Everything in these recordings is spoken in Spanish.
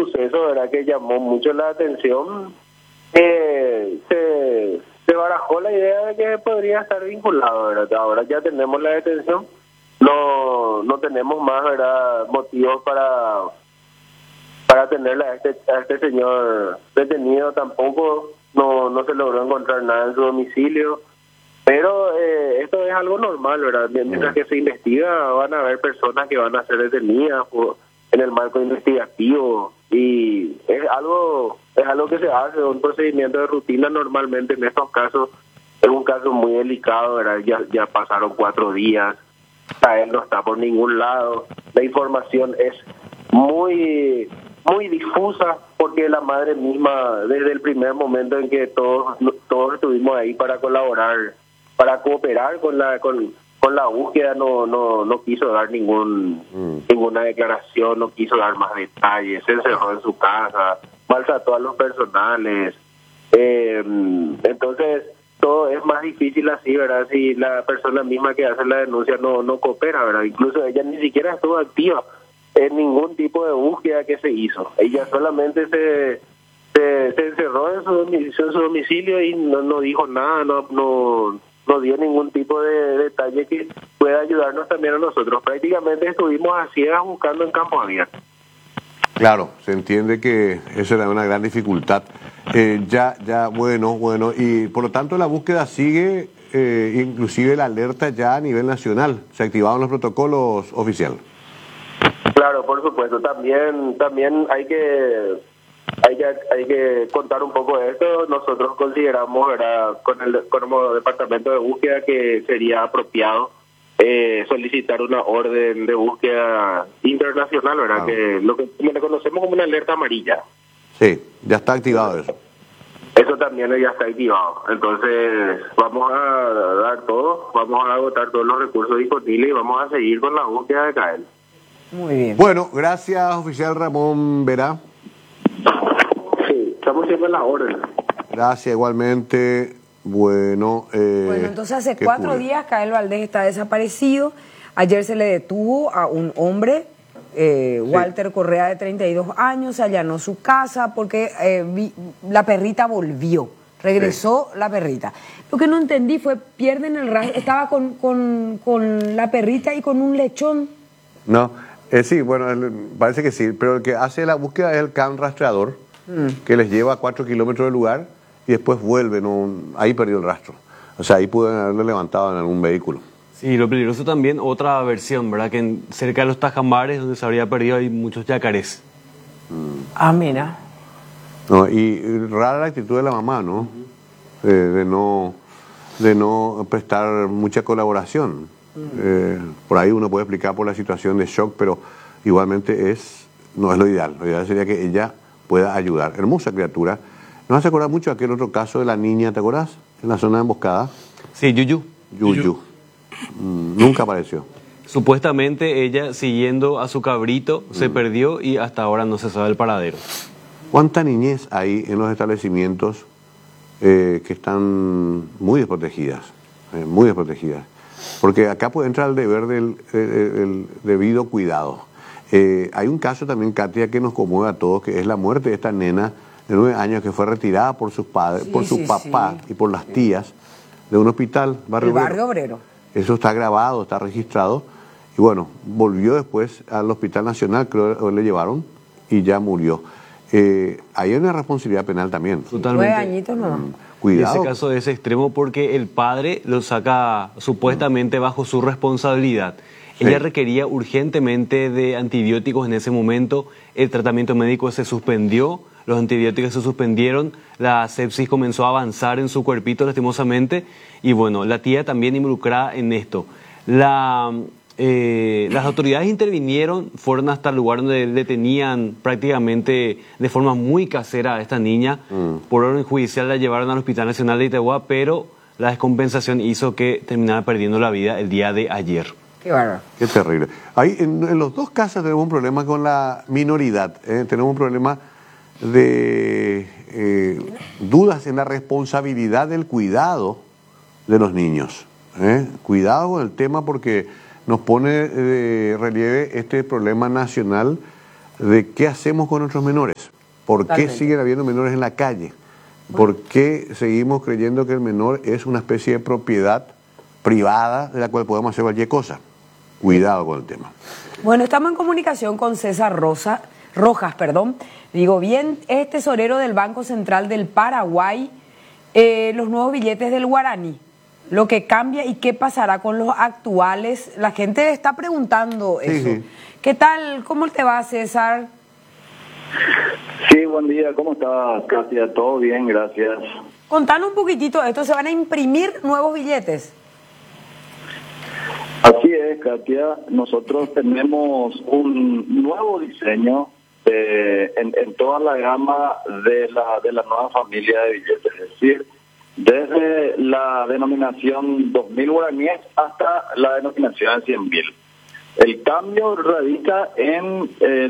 suceso, ¿verdad?, que llamó mucho la atención. Se barajó la idea de que podría estar vinculado, ¿verdad? Ahora ya tenemos la detención, no tenemos más, ¿verdad?, motivos para tener a este señor detenido. Tampoco no se logró encontrar nada en su domicilio, pero esto es algo normal, ¿verdad? Mientras que se investiga, van a haber personas que van a ser detenidas en el marco investigativo, y es algo que se hace, un procedimiento de rutina normalmente en estos casos. Es un caso muy delicado, ¿verdad? Ya pasaron 4 días, él no está por ningún lado, la información es muy difusa, porque la madre misma, desde el primer momento en que todos estuvimos ahí para colaborar, para cooperar con la búsqueda, no quiso dar ninguna declaración, no quiso dar más detalles, se encerró en su casa, maltrató a los personales. Entonces todo es más difícil así, ¿verdad? Si la persona misma que hace la denuncia no coopera, ¿verdad? Incluso ella ni siquiera estuvo activa en ningún tipo de búsqueda que se hizo. Ella solamente se encerró en su domicilio y no dijo nada, no dio ningún tipo de detalle que pueda ayudarnos también a nosotros. Prácticamente estuvimos a ciegas buscando en campo abierto. Claro, se entiende que eso era una gran dificultad. Bueno, y por lo tanto la búsqueda sigue, inclusive la alerta ya a nivel nacional. Se activaron los protocolos oficiales. Claro, por supuesto. También hay que contar un poco de esto. Nosotros consideramos, ¿verdad?, como departamento de búsqueda, que sería apropiado solicitar una orden de búsqueda internacional, ¿verdad? Claro. Que lo que conocemos como una alerta amarilla. Sí, ya está activado eso. Eso también ya está activado. Entonces vamos a agotar todos los recursos disponibles y vamos a seguir con la búsqueda de Kael. Muy bien. Bueno, gracias, oficial Ramón Vera. Sí, estamos siempre en la orden. Gracias, igualmente. Bueno, entonces hace 4 días Kael Valdés está desaparecido. Ayer se le detuvo a un hombre, Walter Correa, de 32 años. Se allanó su casa porque la perrita volvió. Regresó la perrita. Lo que no entendí fue, pierden el rastro. Estaba con la perrita y con un lechón. No, sí, bueno, parece que sí, pero el que hace la búsqueda es el can rastreador, que les lleva a 4 kilómetros del lugar y después vuelve, ahí perdió el rastro. O sea, ahí pueden haberlo levantado en algún vehículo. Sí, lo peligroso también, otra versión, ¿verdad? Que cerca de los Tajamares, donde se habría perdido, hay muchos yacarés. Mira. No, y rara la actitud de la mamá, ¿no? De no prestar mucha colaboración. Por ahí uno puede explicar por la situación de shock, pero igualmente no es lo ideal. Lo ideal sería que ella pueda ayudar. Hermosa criatura. Nos hace acordar mucho aquel otro caso de la niña, ¿te acordás? En la zona de emboscada. Sí, Yuyu. Nunca apareció. Supuestamente ella, siguiendo a su cabrito, se perdió y hasta ahora no se sabe el paradero. ¿Cuánta niñez hay en los establecimientos que están muy desprotegidas? Muy desprotegidas. Porque acá puede entrar el deber del debido cuidado. Hay un caso también, Katia, que nos conmueve a todos, que es la muerte de esta nena de 9 años que fue retirada por sus padres, por su papá y por las tías de un hospital, Barrio Obrero. Eso está grabado, está registrado. Y bueno, volvió después al Hospital Nacional, creo que le llevaron, y ya murió. Ahí hay una responsabilidad penal también. Totalmente. 9 añitos no. Cuidado. Y ese caso es extremo porque el padre lo saca supuestamente bajo su responsabilidad. Sí. Ella requería urgentemente de antibióticos en ese momento, el tratamiento médico se suspendió, los antibióticos se suspendieron, la sepsis comenzó a avanzar en su cuerpito lastimosamente y bueno, la tía también involucrada en esto. Las autoridades intervinieron, fueron hasta el lugar donde detenían prácticamente de forma muy casera a esta niña. Por orden judicial la llevaron al Hospital Nacional de Itagua, pero la descompensación hizo que terminara perdiendo la vida el día de ayer. Qué bárbaro. Qué terrible. Ahí, en los dos casos tenemos un problema con la minoridad. Tenemos un problema de dudas en la responsabilidad del cuidado de los niños. Cuidado con el tema porque nos pone de relieve este problema nacional de qué hacemos con nuestros menores. ¿Por qué siguen habiendo menores en la calle? ¿Por qué seguimos creyendo que el menor es una especie de propiedad privada de la cual podemos hacer cualquier cosa? Cuidado con el tema. Bueno, estamos en comunicación con César Rojas, digo bien, es tesorero del Banco Central del Paraguay, los nuevos billetes del guaraní, lo que cambia y qué pasará con los actuales. La gente está preguntando eso. Sí. ¿Qué tal? ¿Cómo te va, César? Sí, buen día. ¿Cómo estás, Katia? Todo bien, gracias. Contanos un poquitito, ¿esto se van a imprimir nuevos billetes? Así es, Katia. Nosotros tenemos un nuevo diseño en toda la gama de la nueva familia de billetes. Es decir, desde la denominación 2.000 guaraníes hasta la denominación de 100.000. El cambio radica en un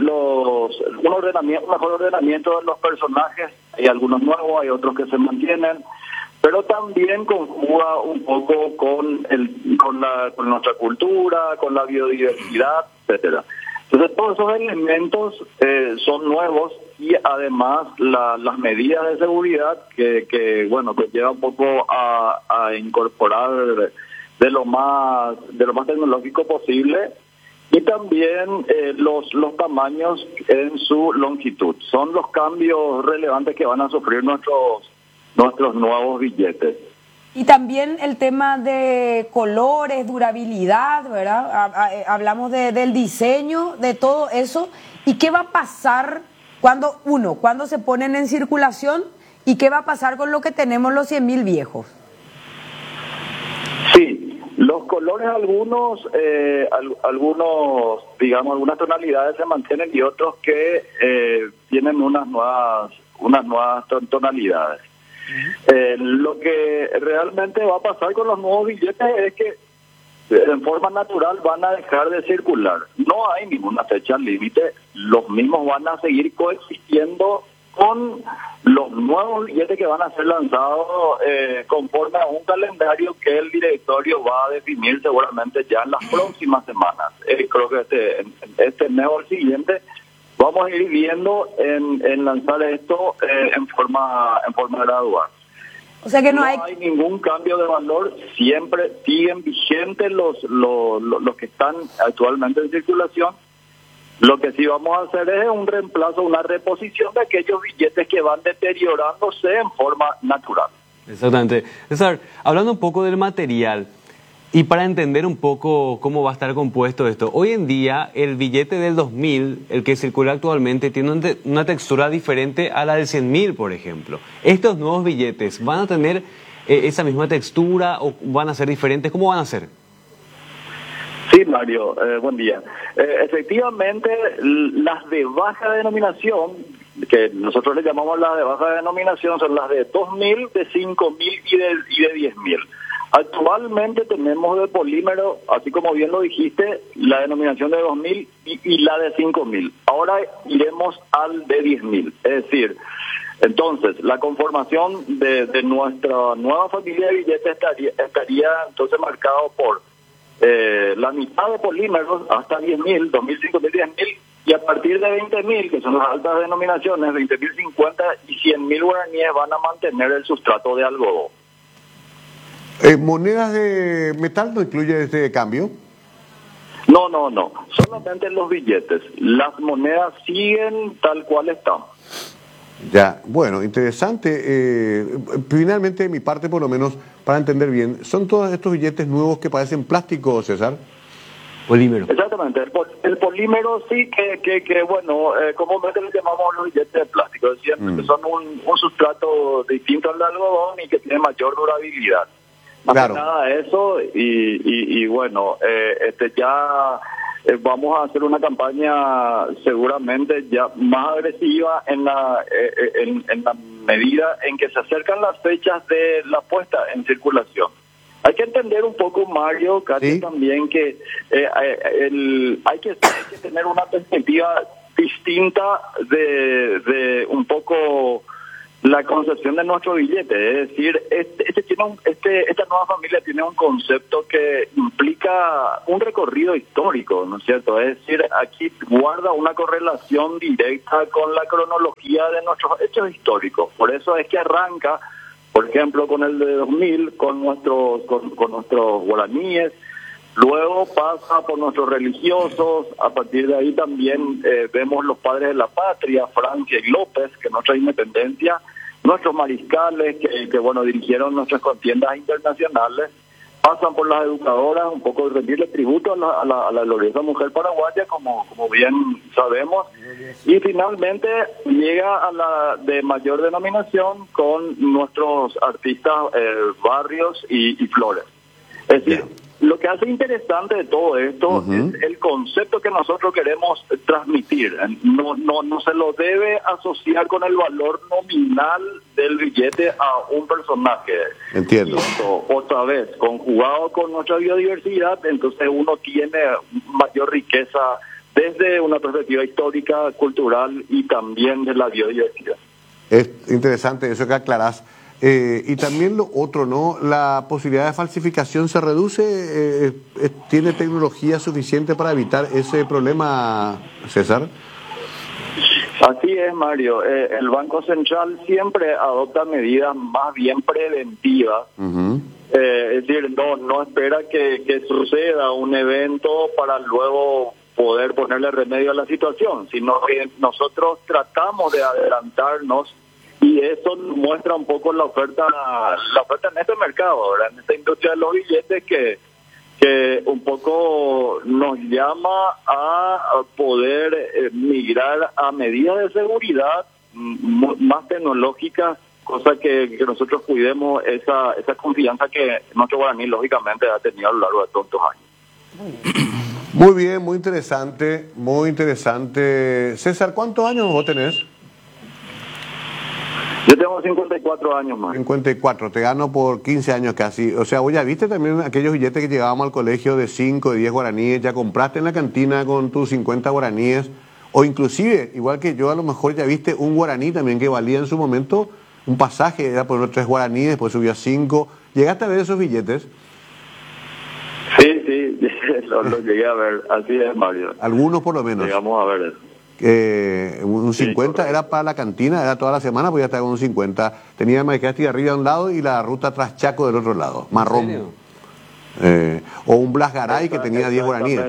mejor ordenamiento de los personajes. Hay algunos nuevos, hay otros que se mantienen, pero también conjuga un poco con nuestra cultura, con la biodiversidad, etcétera. Entonces todos esos elementos son nuevos y además las medidas de seguridad que lleva un poco a incorporar de lo más tecnológico posible, y también los tamaños en su longitud. Son los cambios relevantes que van a sufrir nuestros nuevos billetes. Y también el tema de colores, durabilidad, ¿verdad? Hablamos del diseño, de todo eso. ¿Y qué va a pasar cuando se ponen en circulación? ¿Y qué va a pasar con lo que tenemos los 100.000 viejos? Sí, los colores, algunas tonalidades se mantienen y otros que tienen unas nuevas tonalidades. Lo que realmente va a pasar con los nuevos billetes es que en forma natural van a dejar de circular. No hay ninguna fecha límite, los mismos van a seguir coexistiendo con los nuevos billetes que van a ser lanzados conforme a un calendario que el directorio va a definir seguramente ya en las próximas semanas. Creo que este mes o el siguiente vamos a ir viendo en lanzar esto en forma gradual. O sea que no hay ningún cambio de valor, siempre siguen vigentes los que están actualmente en circulación. Lo que sí vamos a hacer es un reemplazo, una reposición de aquellos billetes que van deteriorándose en forma natural. Exactamente. César, hablando un poco del material, y para entender un poco cómo va a estar compuesto esto, hoy en día el billete del 2.000, el que circula actualmente, tiene una textura diferente a la del 100.000, por ejemplo. ¿Estos nuevos billetes van a tener esa misma textura o van a ser diferentes? ¿Cómo van a ser? Sí, Mario, buen día. Efectivamente, las de baja denominación, que nosotros le llamamos las de baja denominación, son las de 2.000, de 5.000 y de 10.000. Actualmente tenemos de polímero, así como bien lo dijiste, la denominación de 2.000 y la de 5.000. Ahora iremos al de 10.000. Es decir, entonces, la conformación de nuestra nueva familia de billetes estaría entonces marcado por la mitad de polímeros hasta 10.000, 2.000, 5.000, 10.000, y a partir de 20.000, que son las altas denominaciones, 20.000, 50 y 100.000 guaraníes van a mantener el sustrato de algodón. ¿Monedas de metal no incluye este cambio? No, solamente los billetes. Las monedas siguen tal cual están. Ya, bueno, interesante. Finalmente, de mi parte, por lo menos, para entender bien, ¿son todos estos billetes nuevos que parecen plástico, César? Polímero. Exactamente. El polímero sí que comúnmente le llamamos los billetes de plástico. Es decir, que son un sustrato distinto al de algodón y que tiene mayor durabilidad. Claro. Nada eso ya vamos a hacer una campaña seguramente ya más agresiva en la medida en que se acercan las fechas de la puesta en circulación. Hay que entender un poco, Mario, Katia, ¿sí? También que hay que tener una perspectiva distinta de un poco la concepción de nuestro billete. Es decir, esta nueva familia tiene un concepto que implica un recorrido histórico, ¿no es cierto? Es decir, aquí guarda una correlación directa con la cronología de nuestros hechos históricos. Por eso es que arranca, por ejemplo, con el de 2000, con nuestros guaraníes. Luego pasa por nuestros religiosos, a partir de ahí también vemos los padres de la patria, Francia y López, que nuestra independencia, nuestros mariscales que bueno, dirigieron nuestras contiendas internacionales, pasan por las educadoras, un poco rendirle tributo a la gloriosa mujer paraguaya, como bien sabemos, y finalmente llega a la de mayor denominación con nuestros artistas Barrios y Flores. Es decir, lo que hace interesante de todo esto es el concepto que nosotros queremos transmitir. No se lo debe asociar con el valor nominal del billete a un personaje. Entiendo. Y esto, otra vez, conjugado con nuestra biodiversidad, entonces uno tiene mayor riqueza desde una perspectiva histórica, cultural y también de la biodiversidad. Es interesante eso que aclarás. Y también lo otro, ¿no? La posibilidad de falsificación se reduce. ¿Tiene tecnología suficiente para evitar ese problema, César? Así es, Mario. El Banco Central siempre adopta medidas más bien preventivas. Es decir, no espera que suceda un evento para luego poder ponerle remedio a la situación, sino que nosotros tratamos de adelantarnos. Y eso muestra un poco la oferta en este mercado, ¿verdad? En esta industria de los billetes que un poco nos llama a poder migrar a medidas de seguridad más tecnológicas, cosa que nosotros cuidemos esa confianza que nuestro guaraní lógicamente ha tenido a lo largo de todos estos años. Muy bien, muy interesante, muy interesante. César, ¿cuántos años vos tenés? Yo tengo 54 años más. 54, te gano por 15 años casi. O sea, vos ya viste también aquellos billetes que llevábamos al colegio de 5, de 10 guaraníes, ya compraste en la cantina con tus 50 guaraníes, o inclusive, igual que yo, a lo mejor ya viste un guaraní también que valía en su momento, un pasaje, era por 3 guaraníes, después subió a 5. ¿Llegaste a ver esos billetes? Sí, lo llegué a ver, así es, Mario. Algunos por lo menos. Llegamos a ver eso. Un 50 sí, era para la cantina, era toda la semana, pues ya estaba con un 50. Tenía Maicasti arriba de un lado y la ruta tras Chaco del otro lado, marrón. O un Blas Garay que tenía 10 guaraníes.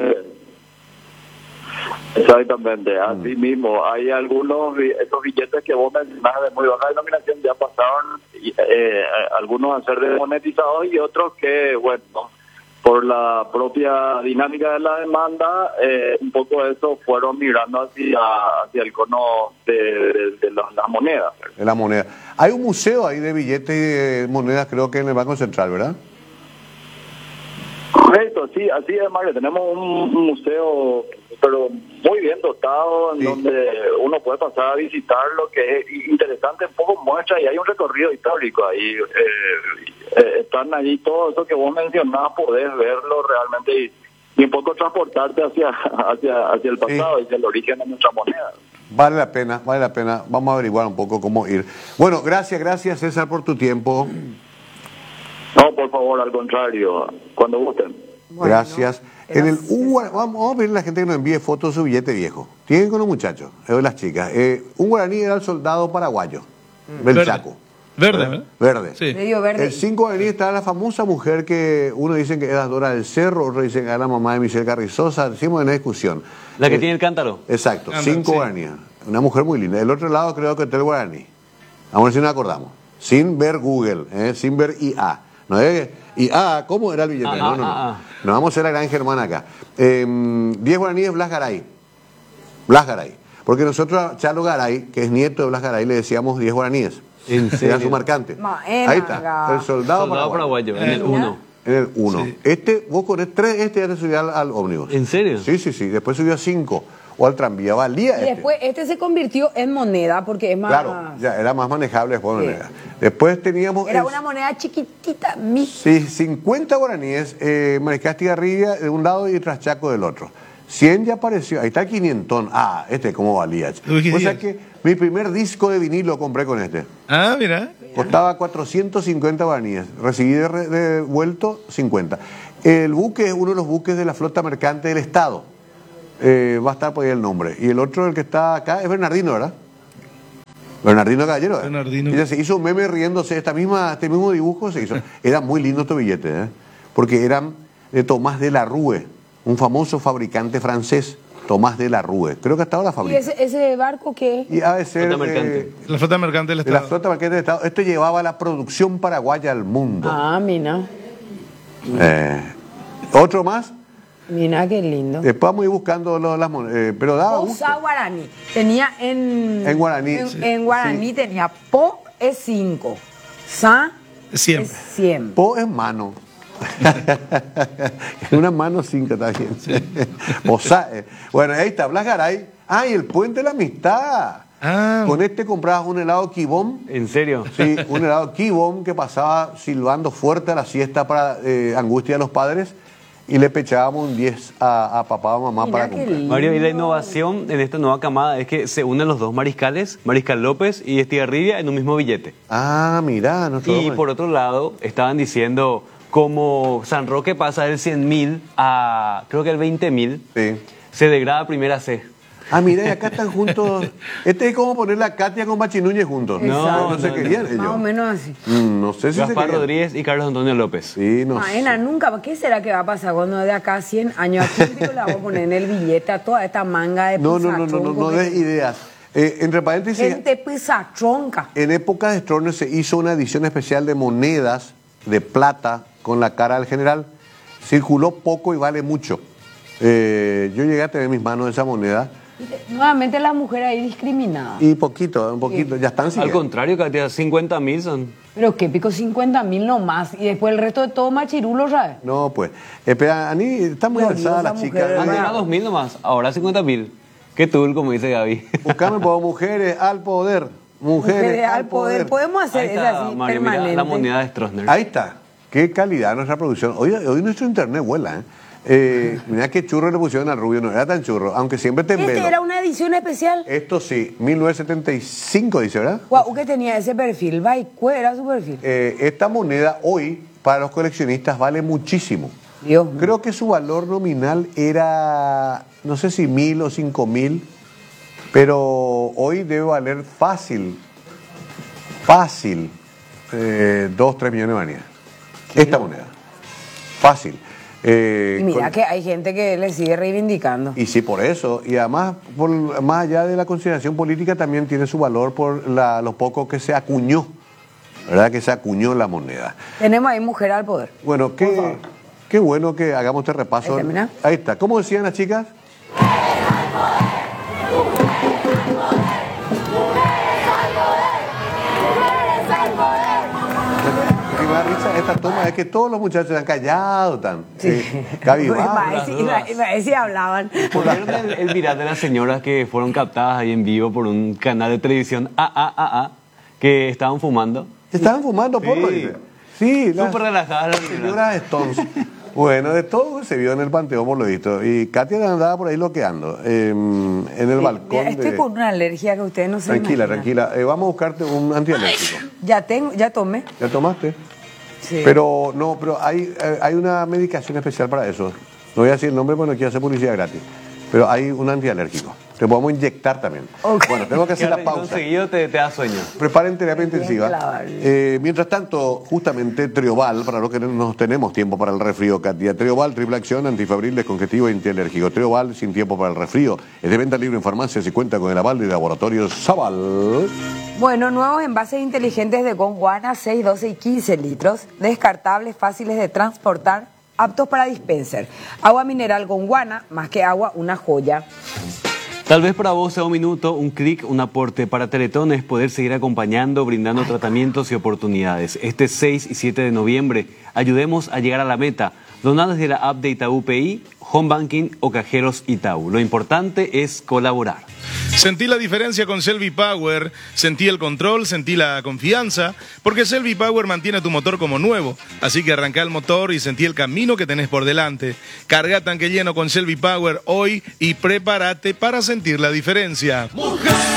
Exactamente, así mismo. Hay estos billetes que vos mencionás de muy baja denominación ya pasaron, algunos a ser desmonetizados y otros que, bueno, por la propia dinámica de la demanda, un poco eso fueron migrando hacia el cono de las monedas. De la moneda. Hay un museo ahí de billetes y de monedas, creo que en el Banco Central, ¿verdad? Correcto, sí, así es, Mario. Tenemos un museo, pero muy bien dotado, en donde uno puede pasar a visitarlo, que es interesante, un poco muestra, y hay un recorrido histórico ahí. Están allí todo eso que vos mencionabas, podés verlo realmente y un poco transportarte hacia el pasado, hacia el origen de nuestra moneda. Vale la pena. Vamos a averiguar un poco cómo ir. Bueno, gracias César por tu tiempo. No, por favor, al contrario, cuando gusten. Bueno, gracias. Vamos a pedirle a la gente que nos envíe fotos de su billete viejo. Tienen con los muchachos, las chicas. Un guaraní era el soldado paraguayo, del Chaco. Verde. Sí. Medio verde. El 5 guaraní está la famosa mujer que uno dice que era Dora del Cerro, otro dicen que era la mamá de Michelle Carrizosa. Decimos en una discusión. La que tiene el cántaro. Exacto, 5 guaraníes. Una mujer muy linda. Del otro lado creo que está el guaraní. Vamos a ver si nos acordamos. Sin ver Google, sin ver IA. No es IA, ¿cómo era el billete? No. Nos vamos a hacer la gran Germán acá. 10 guaraníes Blas Garay. Porque nosotros a Chalo Garay, que es nieto de Blas Garay, le decíamos 10 guaraníes. Era su marcante. Ahí está, el soldado paraguayo, en el 1. En el 1. Sí. Vos con 3, ya te subió al ómnibus. ¿En serio? Sí. Después subió a 5. O al tranvía, valía. Y después se convirtió en moneda porque es más... Claro, ya era más manejable después moneda. Después teníamos... Era una moneda chiquitita. Sí, 50 guaraníes, Mariscasti arriba de un lado y Traschaco del otro. 100 ya apareció, ahí está el 500. Ah, cómo valía. O sea que mi primer disco de vinilo lo compré con este. Ah, mira. Costaba 450 guaraníes, recibí de vuelto 50. El buque es uno de los buques de la flota mercante del Estado. Va a estar por ahí el nombre. Y el otro, el que está acá, es Bernardino, ¿verdad? Bernardino Caballero. Bernardino. Y se hizo un meme riéndose, este mismo dibujo se hizo. Era muy lindo estos billetes, porque eran de Tomás de la Rue, un famoso fabricante francés, Tomás de la Rue. Creo que hasta ahora fabrica. ¿Y ese barco qué es? Y ha de ser la flota mercante del de Estado. la flota mercante del Estado. Este llevaba la producción paraguaya al mundo. Ah, mira. Otro más. Mira qué lindo. Después vamos a ir buscando las monedas, pero daba gusto. Posa guaraní. Tenía en guaraní. En guaraní tenía po es 5. Sa Siempre. es 100. Po es mano. Una mano 5 también. Posa, bueno, ahí está, Blas Garay. Ah, y el puente de la amistad. Ah. Con este comprabas un helado Kibón. ¿En serio? Sí, un helado Kibón que pasaba silbando fuerte a la siesta para angustia de los padres. Y le pechábamos un 10 a papá o mamá. Mira para qué comprar. lindo. Mario, y la innovación en esta nueva camada es que se unen los dos mariscales, Mariscal López y Estigarribia, en un mismo billete. Ah, mira. Y por otro lado, estaban diciendo como San Roque pasa del 100.000 a creo que el 20.000, Sí. se degrada primera C. Ah, mira, y acá están juntos. Es como poner la Katia con Bachi Núñez juntos. Exacto. No se querían ellos. Más o menos así. No sé si se Gaspar querían. Rodríguez y Carlos Antonio López. Sí, no sé. Maena, nunca. ¿Qué será que va a pasar cuando de acá a 100 años aquí le vamos a poner en el billete a toda esta manga de No pisachonco des ideas. Entre paréntesis, Gente pisachonca. en época de Stroessner se hizo una edición especial de monedas de plata con la cara del general. Circuló poco y vale mucho. Yo llegué a tener en mis manos esa moneda Nuevamente las mujeres ahí discriminadas. y un poquito, ya están Al siguiendo. contrario, Katia, 50.000 son. Pero qué pico 50.000 nomás. Y después el resto de todo machirulo, ¿sabes? No, pues. Espera, Ani, está muy Gloriosa alzada la mujer, chica. ¿verdad? Antes era 2.000 nomás, ahora 50.000. Qué tool, como dice Gaby. Buscame por mujeres al poder. Mujeres al poder. Podemos hacer Ahí esa está, así, Mario, mira, permanente. la moneda de Stroessner. Ahí está. Qué calidad nuestra producción. Hoy nuestro internet vuela, mira qué churro le pusieron al rubio. No era tan churro, aunque siempre te embelo. Este era una edición especial. Esto sí, 1975 dice, ¿verdad? Guau, que tenía ese perfil. ¿Cuál era su perfil? Esta moneda hoy, para los coleccionistas, vale muchísimo. Dios mío. Creo que su valor nominal era, no sé si 1.000 o 5.000, pero hoy debe valer fácil, 2, 3 millones de guaraníes. Esta moneda. Fácil. Y mira que hay gente que le sigue reivindicando. Y sí, por eso. Y además, más allá de la consideración política, también tiene su valor por lo poco que se acuñó, ¿verdad? Que se acuñó la moneda. Tenemos ahí mujer al poder. Bueno, qué bueno que hagamos este repaso. Ahí está, mira. Ahí está. ¿Cómo decían las chicas? Lo que me da risa esta toma es que todos los muchachos están callados, están cavivados. Iba a decir hablaban. ¿Vieron el viral de las señoras que fueron captadas ahí en vivo por un canal de televisión que estaban fumando? Estaban fumando porro, Sí. dice. Sí, Súper relajadas las señoras Stones. Bueno, de todo se vio en el Panteón, por lo visto. Y Katia andaba por ahí loqueando en el balcón. Mira, estoy con una alergia que ustedes no se Tranquila, imaginan. tranquila. Vamos a buscarte un antialérgico. Ya tomé. ¿Ya tomaste? Sí. Pero hay una medicación especial para eso. No voy a decir el nombre porque no quiero hacer publicidad gratis. Pero hay un antialérgico. Te podemos inyectar también. Ok. Bueno, tengo que hacer la pausa. Seguido te da sueño. Preparen terapia intensiva. clavar. Mientras tanto, justamente Trioval, para los que no tenemos tiempo para el resfrío, Katia. Trioval, triple acción, antifebril, descongestivo e antialérgico. Trioval, sin tiempo para el resfrío. Es de venta libre en farmacias y cuenta con el aval de Laboratorios Zaval. Bueno, nuevos envases inteligentes de Gondwana, 6, 12 y 15 litros. Descartables, fáciles de transportar, aptos para dispenser. Agua mineral Gondwana, más que agua, una joya. Tal vez para vos sea un minuto, un clic, un aporte. Para Teletón es poder seguir acompañando, brindando tratamientos y oportunidades. Este 6 y 7 de noviembre, ayudemos a llegar a la meta. Donar desde la app de Itaú PI, Home Banking o Cajeros Itaú. Lo importante es colaborar. Sentí la diferencia con Selvi Power, sentí el control, sentí la confianza, porque Selvi Power mantiene tu motor como nuevo, así que arranca el motor y sentí el camino que tenés por delante. Carga tanque lleno con Selvi Power hoy y prepárate para sentir la diferencia. ¡Mujer!